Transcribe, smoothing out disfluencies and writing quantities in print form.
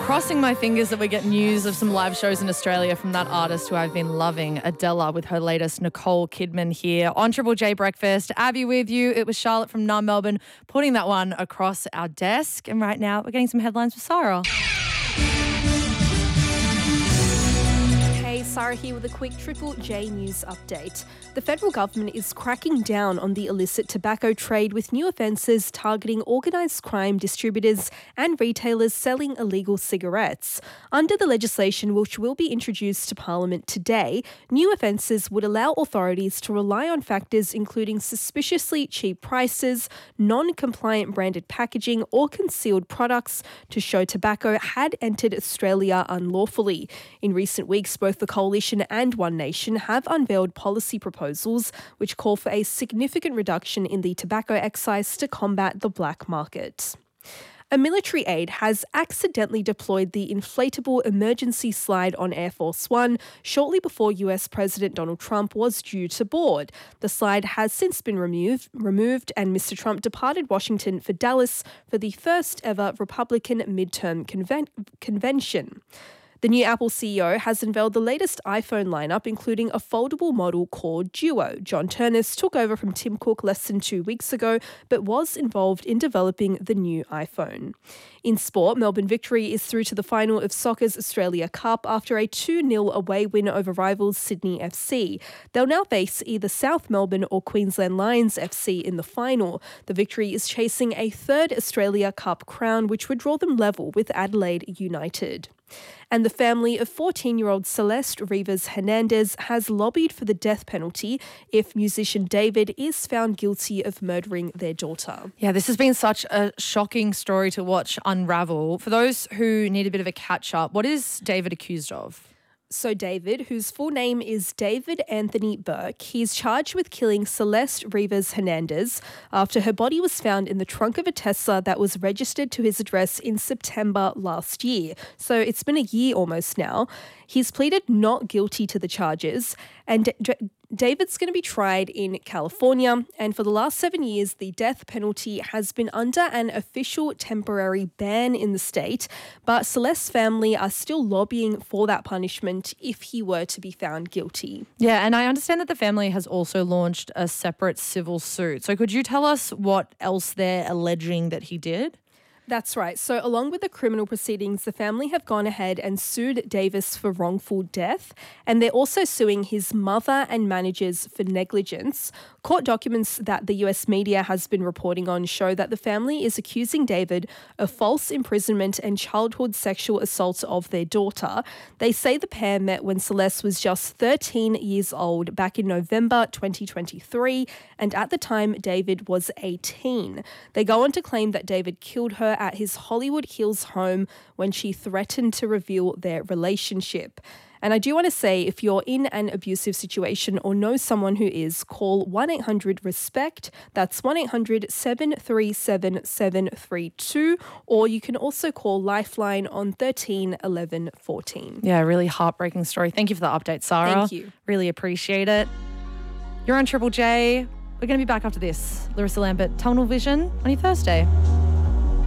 Crossing my fingers that we get news of some live shows in Australia from that artist who I've been loving, Adela, with her latest Nicole Kidman here on Triple J Breakfast. Abby with you. It was Charlotte from Numb Melbourne putting that one across our desk. And right now we're getting some headlines with Sarah. Hey, Sarah here with a quick Triple J News update. The federal government is cracking down on the illicit tobacco trade with new offences targeting organised crime distributors and retailers selling illegal cigarettes. Under the legislation, which will be introduced to Parliament today, new offences would allow authorities to rely on factors including suspiciously cheap prices, non-compliant branded packaging or concealed products to show tobacco had entered Australia unlawfully. In recent weeks, both the Coalition and One Nation have unveiled policy proposals which call for a significant reduction in the tobacco excise to combat the black market. A military aide has accidentally deployed the inflatable emergency slide on Air Force One shortly before US President Donald Trump was due to board. The slide has since been removed and Mr. Trump departed Washington for Dallas for the first ever Republican midterm convention. The new Apple CEO has unveiled the latest iPhone lineup, including a foldable model called Duo. John Ternus took over from Tim Cook less than 2 weeks ago, but was involved in developing the new iPhone. In sport, Melbourne Victory is through to the final of Soccer's Australia Cup after a 2-0 away win over rivals Sydney FC. They'll now face either South Melbourne or Queensland Lions FC in the final. The Victory is chasing a third Australia Cup crown, which would draw them level with Adelaide United. And the family of 14-year-old Celeste Rivas Hernandez has lobbied for the death penalty if musician David is found guilty of murdering their daughter. Yeah, this has been such a shocking story to watch unravel. For those who need a bit of a catch-up, what is David accused of? So David, whose full name is David Anthony Burke, he's charged with killing Celeste Rivas Hernandez after her body was found in the trunk of a Tesla that was registered to his address in September last year. So it's been a year almost now. He's pleaded not guilty to the charges, and David's going to be tried in California, and for the last 7 years, the death penalty has been under an official temporary ban in the state, but Celeste's family are still lobbying for that punishment if he were to be found guilty. Yeah, and I understand that the family has also launched a separate civil suit. So could you tell us what else they're alleging that he did? That's right. So along with the criminal proceedings, the family have gone ahead and sued Davis for wrongful death, and they're also suing his mother and managers for negligence. Court documents that the US media has been reporting on show that the family is accusing David of false imprisonment and childhood sexual assault of their daughter. They say the pair met when Celeste was just 13 years old back in November 2023, and at the time David was 18. They go on to claim that David killed her at his Hollywood Hills home when she threatened to reveal their relationship. And I do want to say, if you're in an abusive situation or know someone who is, call 1-800-RESPECT. That's 1-800-737-732. Or you can also call Lifeline on 13 11 14. Yeah, really heartbreaking story. Thank you for the update, Sarah. Thank you. Really appreciate it. You're on Triple J. We're going to be back after this. Larissa Lambert, Tunnel Vision on your Thursday.